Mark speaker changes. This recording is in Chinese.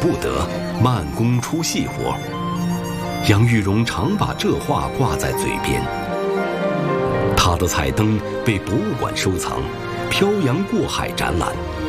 Speaker 1: 不得，慢工出细活。杨玉荣常把这话挂在嘴边。他的彩灯被博物馆收藏，漂洋过海展览。